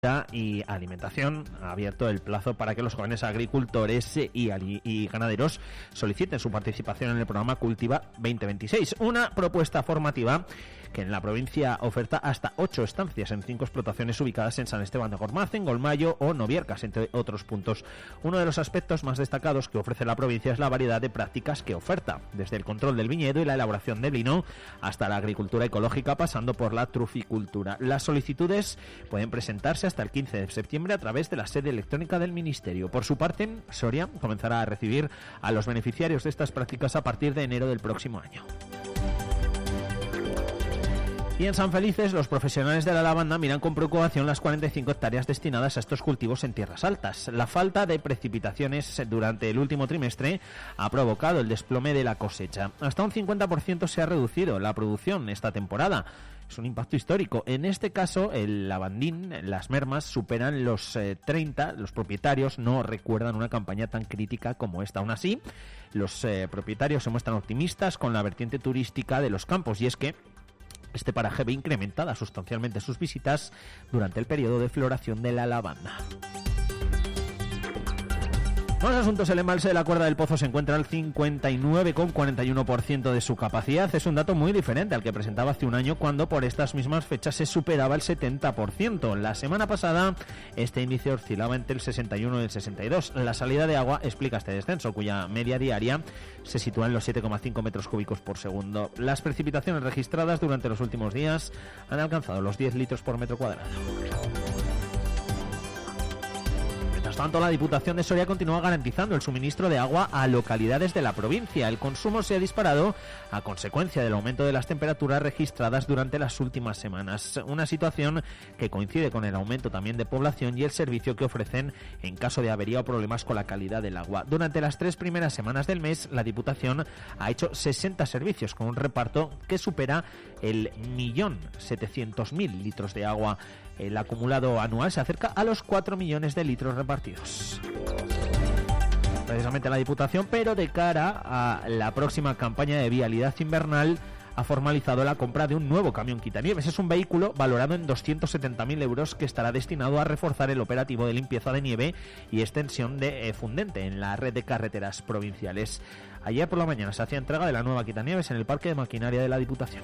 y alimentación ha abierto el plazo para que los jóvenes agricultores y ganaderos soliciten su participación en el programa Cultiva 2026, una propuesta formativa que en la provincia oferta hasta 8 estancias en 5 explotaciones ubicadas en San Esteban de Gormaz, en Golmayo o Noviercas, entre otros puntos. Uno de los aspectos más destacados que ofrece la provincia es la variedad de prácticas que oferta, desde el control del viñedo y la elaboración de vino hasta la agricultura ecológica, pasando por la truficultura. Las solicitudes pueden presentarse hasta el 15 de septiembre a través de la sede electrónica del Ministerio. Por su parte, Soria comenzará a recibir a los beneficiarios de estas prácticas a partir de enero del próximo año. Y en San Felices, los profesionales de la lavanda miran con preocupación las 45 hectáreas destinadas a estos cultivos en tierras altas. La falta de precipitaciones durante el último trimestre ha provocado el desplome de la cosecha. Hasta un 50% se ha reducido la producción esta temporada. Es un impacto histórico. En este caso, el lavandín, las mermas, superan los 30. Los propietarios no recuerdan una campaña tan crítica como esta. Aún así, los propietarios se muestran optimistas con la vertiente turística de los campos, y es que este paraje ve incrementada sustancialmente sus visitas durante el periodo de floración de la lavanda. Más asuntos. El embalse de la Cuerda del Pozo se encuentra al 59,41% de su capacidad. Es un dato muy diferente al que presentaba hace un año, cuando por estas mismas fechas se superaba el 70%. La semana pasada este índice oscilaba entre el 61 y el 62. La salida de agua explica este descenso, cuya media diaria se sitúa en los 7,5 metros cúbicos por segundo. Las precipitaciones registradas durante los últimos días han alcanzado los 10 litros por metro cuadrado. Mientras tanto, la Diputación de Soria continúa garantizando el suministro de agua a localidades de la provincia. El consumo se ha disparado a consecuencia del aumento de las temperaturas registradas durante las últimas semanas, una situación que coincide con el aumento también de población y el servicio que ofrecen en caso de avería o problemas con la calidad del agua. Durante las 3 primeras semanas del mes, la Diputación ha hecho 60 servicios con un reparto que supera el 1.700.000 litros de agua. El acumulado anual se acerca a los 4 millones de litros repartidos. Precisamente la Diputación, pero de cara a la próxima campaña de vialidad invernal, ha formalizado la compra de un nuevo camión quitanieves. Es un vehículo valorado en 270.000 euros que estará destinado a reforzar el operativo de limpieza de nieve y extensión de fundente en la red de carreteras provinciales. Ayer por la mañana se hacía entrega de la nueva quitanieves en el Parque de Maquinaria de la Diputación.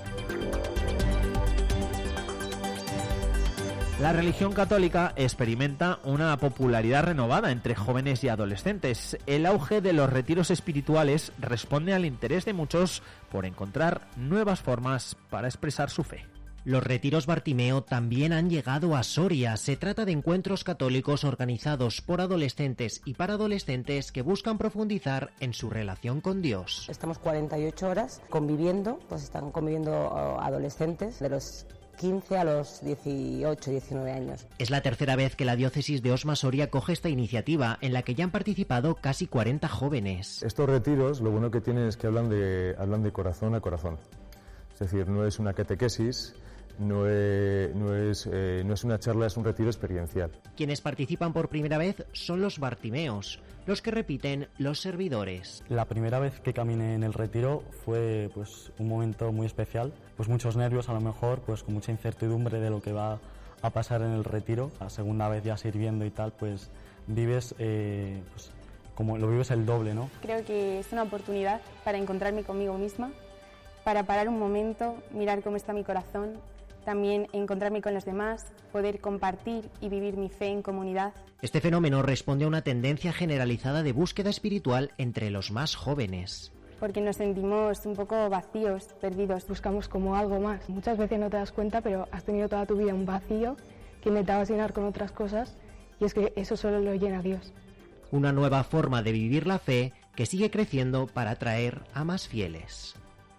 La religión católica experimenta una popularidad renovada entre jóvenes y adolescentes. El auge de los retiros espirituales responde al interés de muchos por encontrar nuevas formas para expresar su fe. Los retiros Bartimeo también han llegado a Soria. Se trata de encuentros católicos organizados por adolescentes y para adolescentes que buscan profundizar en su relación con Dios. Estamos 48 horas conviviendo, pues están conviviendo adolescentes de los 15 a los 18, 19 años. Es la tercera vez que la diócesis de Osma-Soria coge esta iniciativa, en la que ya han participado casi 40 jóvenes. Estos retiros, lo bueno que tienen es que hablan de corazón a corazón. Es decir, no es una catequesis, no es una charla, es un retiro experiencial. Quienes participan por primera vez son los Bartimeos, los que repiten los servidores. La primera vez que caminé en el retiro fue pues un momento muy especial, pues muchos nervios a lo mejor, pues con mucha incertidumbre de lo que va a pasar en el retiro. La segunda vez ya sirviendo y tal, pues vives pues como lo vives el doble, ¿no? Creo que es una oportunidad para encontrarme conmigo misma, para parar un momento, mirar cómo está mi corazón, también encontrarme con los demás, poder compartir y vivir mi fe en comunidad. Este fenómeno responde a una tendencia generalizada de búsqueda espiritual entre los más jóvenes. Porque nos sentimos un poco vacíos, perdidos. Buscamos como algo más. Muchas veces no te das cuenta, pero has tenido toda tu vida un vacío que intentabas llenar con otras cosas, y es que eso solo lo llena Dios. Una nueva forma de vivir la fe que sigue creciendo para atraer a más fieles.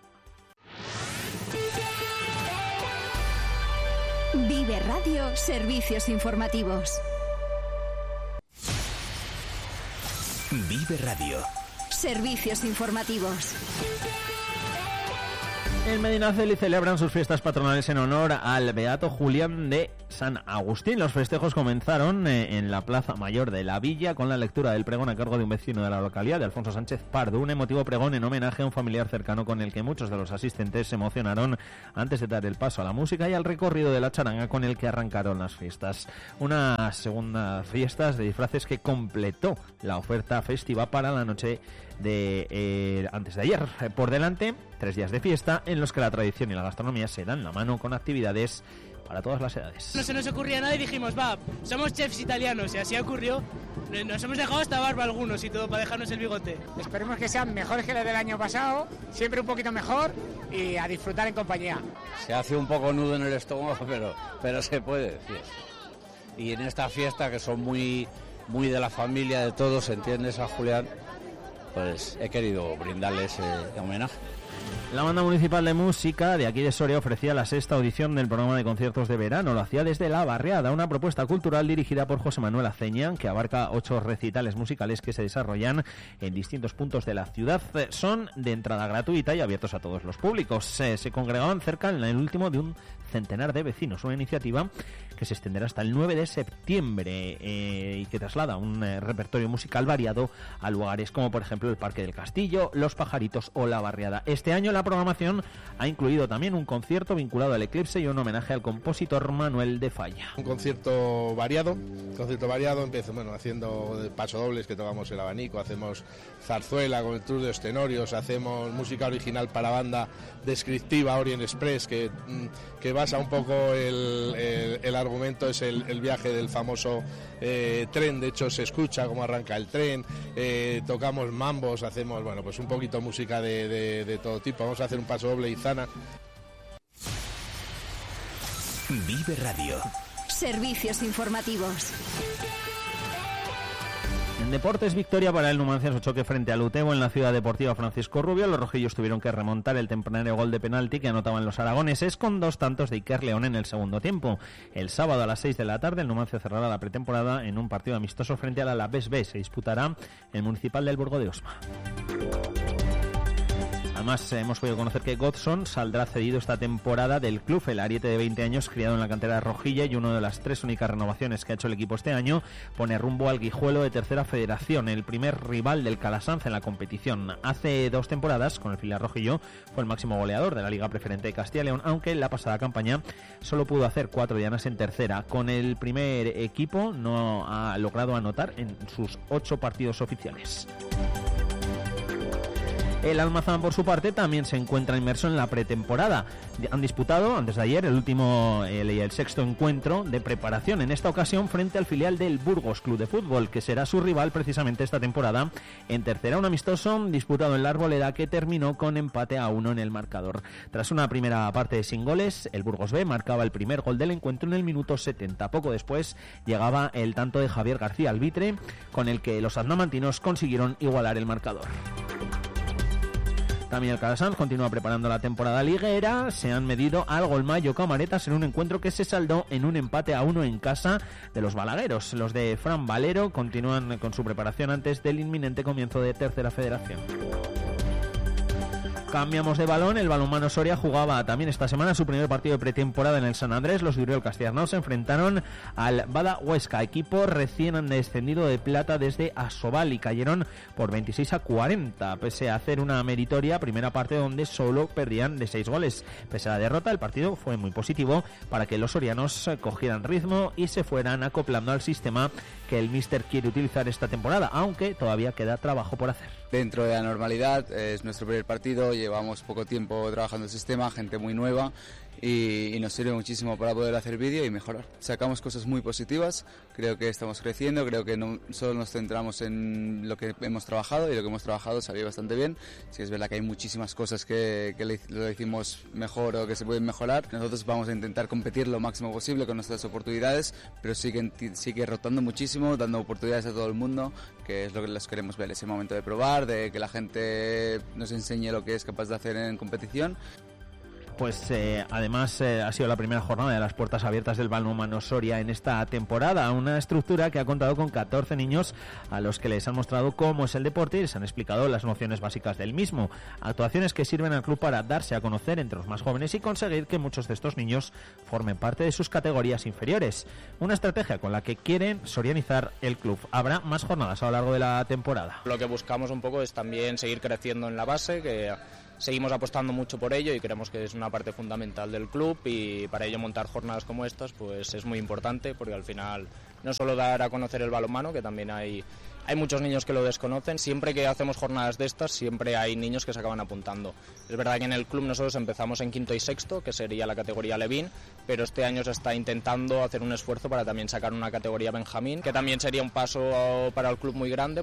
Vive Radio, servicios informativos. Vive Radio. Servicios informativos. En Medinaceli celebran sus fiestas patronales en honor al Beato Julián de San Agustín. Los festejos comenzaron en la Plaza Mayor de la Villa con la lectura del pregón a cargo de un vecino de la localidad, de Alfonso Sánchez Pardo, un emotivo pregón en homenaje a un familiar cercano con el que muchos de los asistentes se emocionaron antes de dar el paso a la música y al recorrido de la charanga con el que arrancaron las fiestas. Una segunda fiestas de disfraces que completó la oferta festiva para la noche de antes de ayer. Por delante, 3 días de fiesta en los que la tradición y la gastronomía se dan la mano con actividades para todas las edades. No se nos ocurría nada y dijimos, somos chefs italianos, y así ocurrió. Nos hemos dejado hasta barba algunos y todo para dejarnos el bigote. Esperemos que sean mejores que los del año pasado, siempre un poquito mejor y a disfrutar en compañía. Se hace un poco nudo en el estómago, pero se puede decir. Y en esta fiesta, que son muy de la familia de todos, ¿entiendes? A Julián, pues he querido brindarles homenaje. La Banda Municipal de Música de aquí de Soria ofrecía la 6ª audición del programa de conciertos de verano. Lo hacía desde La Barriada, una propuesta cultural dirigida por José Manuel Aceña, que abarca 8 recitales musicales que se desarrollan en distintos puntos de la ciudad. Son de entrada gratuita y abiertos a todos los públicos. Se congregaban cerca en el último de un centenar de vecinos, una iniciativa que se extenderá hasta el 9 de septiembre y que traslada un repertorio musical variado a lugares como por ejemplo el Parque del Castillo, Los Pajaritos o La Barriada. Este año la programación ha incluido también un concierto vinculado al eclipse y un homenaje al compositor Manuel de Falla. Un concierto variado, empezamos haciendo pasodobles, que tocamos el abanico, hacemos zarzuela con el tour de Ostenorios, hacemos música original para banda descriptiva, Orient Express, que basa un poco el argumento, es el viaje del famoso tren. De hecho se escucha cómo arranca el tren, tocamos mambos, hacemos pues un poquito música de todo tipo. Vamos a hacer un pasodoble Izana. Vive Radio. Servicios informativos. En deportes, victoria para el Numancia en su choque frente al Utebo en la Ciudad Deportiva Francisco Rubio. Los rojillos tuvieron que remontar el temprano gol de penalti que anotaban los aragoneses con 2 tantos de Iker León en el segundo tiempo. El sábado a las 6 de la tarde el Numancia cerrará la pretemporada en un partido amistoso frente al Alavés B. Se disputará el Municipal del Burgo de Osma. Además, hemos podido conocer que Godson saldrá cedido esta temporada del club. El ariete de 20 años, criado en la cantera de Rojilla y una de las 3 únicas renovaciones que ha hecho el equipo este año, pone rumbo al Guijuelo de Tercera Federación, el primer rival del Calasanz en la competición. Hace 2 temporadas, con el filial rojillo, fue el máximo goleador de la Liga Preferente de Castilla y León, aunque en la pasada campaña solo pudo hacer 4 dianas en tercera. Con el primer equipo no ha logrado anotar en sus 8 partidos oficiales. El Almazán, por su parte, también se encuentra inmerso en la pretemporada. Han disputado, antes de ayer, el 6º encuentro de preparación, en esta ocasión frente al filial del Burgos Club de Fútbol, que será su rival precisamente esta temporada en tercera. Un amistoso disputado en la Arboleda que terminó con empate a 1 en el marcador. Tras una primera parte sin goles, el Burgos B marcaba el primer gol del encuentro en el minuto 70. Poco después llegaba el tanto de Javier García Albitre, con el que los aznamantinos consiguieron igualar el marcador. También el Calasanz continúa preparando la temporada liguera. Se han medido al Golmayo Camaretas en un encuentro que se saldó en un empate a 1 en casa de los balagueros. Los de Fran Valero continúan con su preparación antes del inminente comienzo de Tercera Federación. Cambiamos de balón, el balonmano Soria jugaba también esta semana su primer partido de pretemporada en el San Andrés. Los de Uriol Castellarnau se enfrentaron al Bada Huesca, equipo recién descendido de plata desde Asobal, y cayeron por 26-40, pese a hacer una meritoria primera parte donde solo perdían de 6 goles. Pese a la derrota, el partido fue muy positivo para que los sorianos cogieran ritmo y se fueran acoplando al sistema que el míster quiere utilizar esta temporada, aunque todavía queda trabajo por hacer. Dentro de la normalidad, es nuestro primer partido, llevamos poco tiempo trabajando el sistema, gente muy nueva y nos sirve muchísimo para poder hacer vídeo y mejorar. Sacamos cosas muy positivas, creo que estamos creciendo, creo que no solo nos centramos en lo que hemos trabajado, y lo que hemos trabajado salió bastante bien. Sí, es verdad que hay muchísimas cosas que lo hicimos mejor o que se pueden mejorar. Nosotros vamos a intentar competir lo máximo posible con nuestras oportunidades, pero sigue rotando muchísimo, dando oportunidades a todo el mundo, que es lo que les queremos ver, ese momento de probar, de que la gente nos enseñe lo que es capaz de hacer en competición. pues además ha sido la primera jornada de las puertas abiertas del balonmano Soria en esta temporada, una estructura que ha contado con 14 niños a los que les han mostrado cómo es el deporte y les han explicado las nociones básicas del mismo, actuaciones que sirven al club para darse a conocer entre los más jóvenes y conseguir que muchos de estos niños formen parte de sus categorías inferiores, una estrategia con la que quieren sorianizar el club. Habrá más jornadas a lo largo de la temporada. Lo que buscamos un poco es también seguir creciendo en la base, que seguimos apostando mucho por ello y creemos que es una parte fundamental del club, y para ello montar jornadas como estas pues es muy importante, porque al final no solo dar a conocer el balonmano, que también hay muchos niños que lo desconocen. Siempre que hacemos jornadas de estas siempre hay niños que se acaban apuntando. Es verdad que en el club nosotros empezamos en quinto y sexto, que sería la categoría Levín, pero este año se está intentando hacer un esfuerzo para también sacar una categoría Benjamín, que también sería un paso para el club muy grande.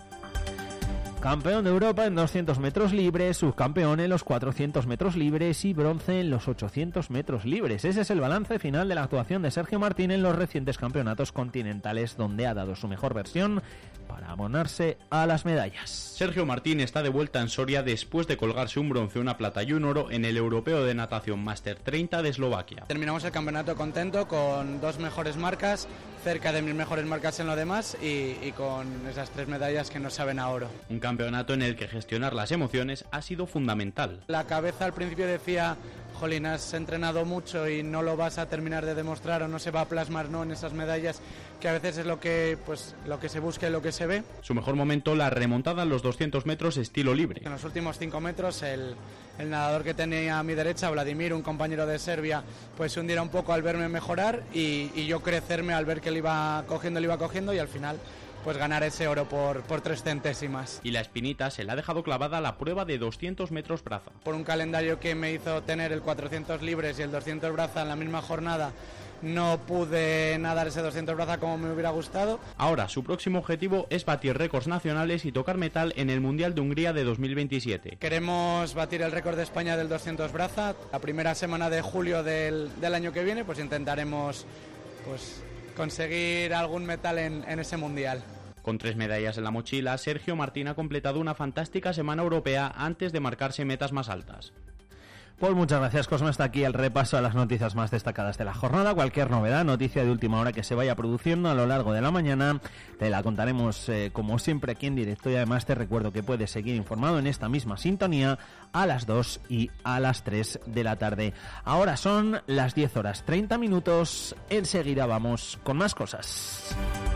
Campeón de Europa en 200 metros libres, subcampeón en los 400 metros libres y bronce en los 800 metros libres. Ese es el balance final de la actuación de Sergio Martín en los recientes campeonatos continentales, donde ha dado su mejor versión para abonarse a las medallas. Sergio Martín está de vuelta en Soria después de colgarse un bronce, una plata y un oro en el Europeo de Natación Máster 30 de Eslovaquia. Terminamos el campeonato contento, con 2 mejores marcas, cerca de mis mejores marcas en lo demás y con esas 3 medallas que nos saben a oro. Un campeonato en el que gestionar las emociones ha sido fundamental. La cabeza al principio decía: jolín, has entrenado mucho y no lo vas a terminar de demostrar, o no se va a plasmar en esas medallas, que a veces es lo que se busca y lo que se ve. Su mejor momento, la remontada en los 200 metros estilo libre. En los últimos 5 metros el nadador que tenía a mi derecha, Vladimir, un compañero de Serbia, pues se hundiera un poco al verme mejorar y yo crecerme al ver que le iba cogiendo y al final pues ganar ese oro por 3 centésimas. Y la espinita se le ha dejado clavada la prueba de 200 metros braza. Por un calendario que me hizo tener el 400 libres y el 200 braza en la misma jornada, no pude nadar ese 200 braza como me hubiera gustado. Ahora su próximo objetivo es batir récords nacionales y tocar metal en el Mundial de Hungría de 2027. Queremos batir el récord de España del 200 braza. La primera semana de julio del año que viene pues intentaremos conseguir algún metal en ese Mundial. Con 3 medallas en la mochila, Sergio Martín ha completado una fantástica semana europea antes de marcarse metas más altas. Pues muchas gracias, Cosme. Hasta aquí el repaso a las noticias más destacadas de la jornada. Cualquier novedad, noticia de última hora que se vaya produciendo a lo largo de la mañana, te la contaremos como siempre aquí en directo, y además te recuerdo que puedes seguir informado en esta misma sintonía a las 2 y a las 3 de la tarde. Ahora son las 10:30. Enseguida vamos con más cosas.